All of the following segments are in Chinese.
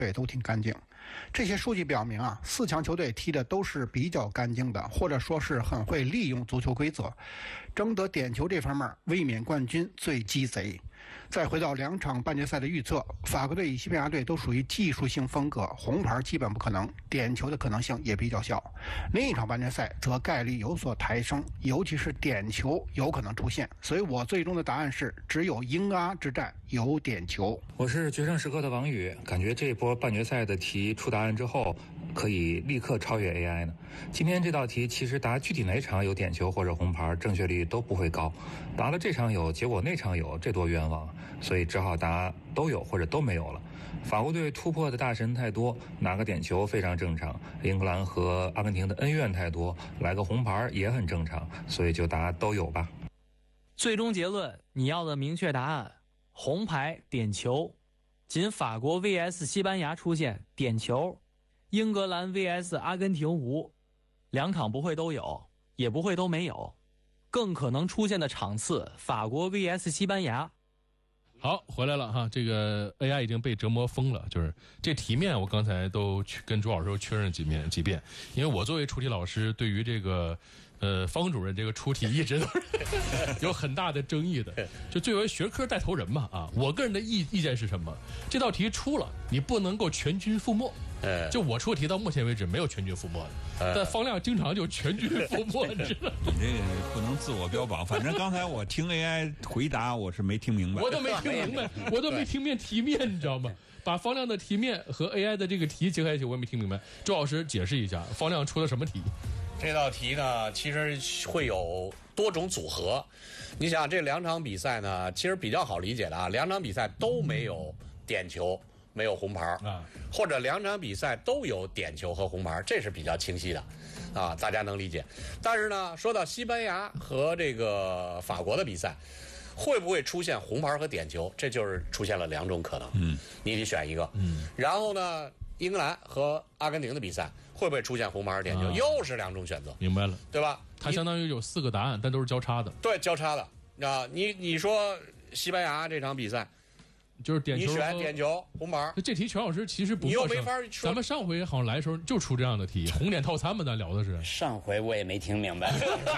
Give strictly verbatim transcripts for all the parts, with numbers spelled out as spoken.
队都挺干净。这些数据表明啊，四强球队踢的都是比较干净的，或者说是很会利用足球规则。争得点球这方面，卫冕冠军最鸡贼。再回到两场半决赛的预测，法国队与西班牙队都属于技术性风格，红牌基本不可能，点球的可能性也比较小。另一场半决赛则概率有所抬升，尤其是点球有可能出现，所以我最终的答案是只有英阿之战有点球。 我是决胜时刻的王宇，感觉这波半决赛的题出答案之后可以立刻超越 A I 呢。今天这道题其实答具体哪场有点球或者红牌，正确率都不会高，答了这场有，结果那场有，这多冤枉，所以只好答都有或者都没有了。法国队突破的大神太多，拿个点球非常正常。英格兰和阿根廷的恩怨太多，来个红牌也很正常，所以就答都有吧。 最终结论，你要的明确答案，红牌点球，仅法国 V S 西班牙出现点球，英格兰 V S 阿根廷无，两场不会都有，也不会都没有，更可能出现的场次，法国 V S 西班牙。 好，回来了哈，这个 A I 已经被折磨疯了，就是这题面我刚才都去跟朱老师确认几遍几遍，因为我作为出题老师，对于这个呃方主任这个出题一直都是有很大的争议的，就作为学科带头人嘛啊，我个人的意意见是什么？这道题出了，你不能够全军覆没。就我出题到目前为止没有全军覆没的，但方亮经常就全军覆没，你知道？ 你这个不能自我标榜。反正刚才我听 A I 回答，我是没听明白， 我都没听明白，我都没听明题面，你知道吗？把方亮的题面和 A I 的这个题结合在一起，我也没听明白。周老师解释一下，方亮出了什么题？ 这道题呢，其实会有多种组合。你想，这两场比赛呢，其实比较好理解的啊，两场比赛都没有点球。没有红牌啊，或者两场比赛都有点球和红牌，这是比较清晰的，啊，大家能理解。但是呢，说到西班牙和这个法国的比赛，会不会出现红牌和点球？这就是出现了两种可能，嗯，你得选一个，嗯。然后呢，英格兰和阿根廷的比赛会不会出现红牌和点球？啊、又是两种选择， 明白了， 对吧？ 它相当于有四个答案，但都是交叉的， 对，交叉的啊。你你说西班牙这场比赛。 就是点球， 你选点球红牌。 这题全老师其实不， 你又没法说。 咱们上回好像来的时候就出这样的题，红点套餐嘛，咱聊的是。 上回我也没听明白，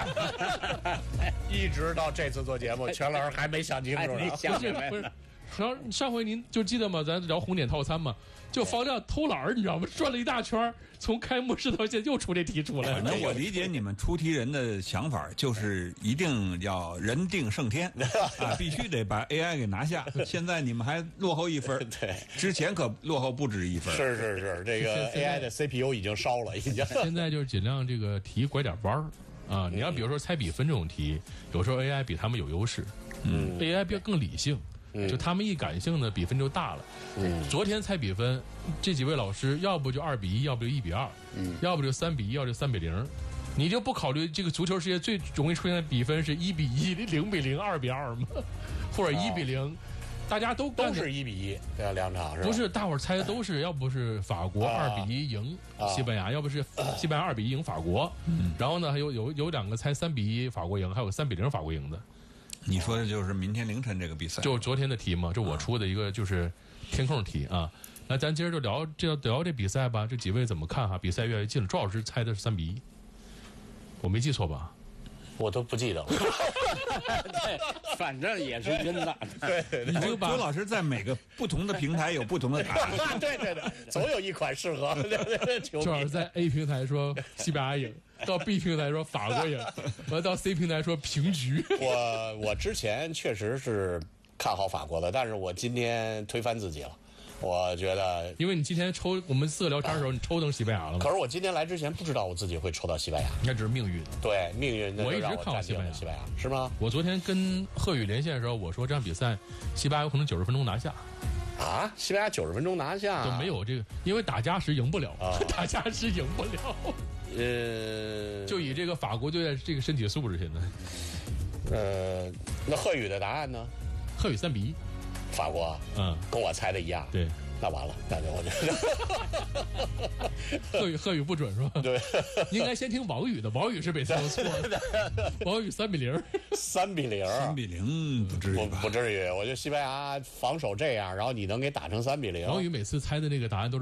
一直到这次做节目，全老师还没想清楚呢。 没想明白。 不是，上上回您就记得吗？咱聊红点套餐嘛，就方亮偷懒儿，你知道吗？转了一大圈，从开幕式到现在又出这题出来了。 反正我理解你们出题人的想法，就是一定要人定胜天啊，必须得把 A I 给拿下。现在你们还落后一分， 对， 之前可落后不止一分。 是是是，这个 A I 的 C P U 已经烧了，已经。 现在就是尽量这个题拐点弯儿啊！你要比如说猜比分这种题，有时候 A I 比他们有优势，嗯 ，A I 比更理性。就他们一感性的比分就大了。嗯，昨天猜比分，这几位老师要不就二比一，要不就一比二，嗯，要不就三比一，要不就三比零。你就不考虑这个足球世界最容易出现的比分是一比一、零比零、二比二吗？或者一比零、哦，大家都都是一比一，对，两场是吧？ 不是，大伙儿猜的都是，要不是法国二比一赢西班牙，要不是西班牙二比一赢法国，嗯，然后呢，还有有有两个猜三比一法国赢，还有三比零法国赢的。 你说的就是明天凌晨这个比赛， 就昨天的题嘛，就我出的一个就是填空题啊。那咱今儿就聊这聊这比赛吧，这几位怎么看哈？比赛越来越近了，周老师猜的是三比一，我没记错吧？ 我都不记得了。 对，反正也是晕的。 对， 你就把周老师在每个不同的平台有不同的答案。 对对对，总有一款适合。 周老师在 A 平台说西班牙赢，到 B 平台说法国赢，完到 C 平台说平局。 我我之前确实是看好法国的，但是我今天推翻自己了。我觉得， 因为你今天抽我们四个聊天的时候，你抽成西班牙了吗？ 可是我今天来之前不知道我自己会抽到西班牙， 那只是命运。 对，命运。 我一直看好西班牙， 西班牙是吗？ 我昨天跟贺宇连线的时候，我说这场比赛西班牙有可能九十分钟拿下。 啊，西班牙九十分钟拿下， 就没有这个，因为打加时赢不了，啊、打加时赢不了。 呃， 就以这个法国队的这个身体素质，现在， 呃，那贺宇的答案呢？ 贺宇三比一。 法国，嗯，跟我猜的一样。 对， 那完了，那就我觉得贺宇贺宇不准是吧？ 对， 应该先听王宇的，王宇是每次都错的。王宇三比零， 三比零， 三比零不至于不吧？ 不至于，我觉得西班牙防守这样，然后你能给打成三比零。 王宇每次猜的那个答案都是。